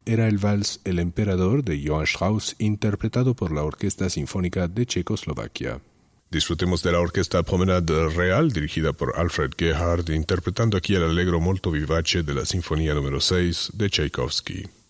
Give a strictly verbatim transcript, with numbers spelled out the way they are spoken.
era el vals El Emperador de Johann Strauss, interpretado por la Orquesta Sinfónica de Checoslovaquia. Disfrutemos de la Orquesta Promenade Real, dirigida por Alfred Gerhard, interpretando aquí el allegro molto vivace de la Sinfonía número seis de Tchaikovsky.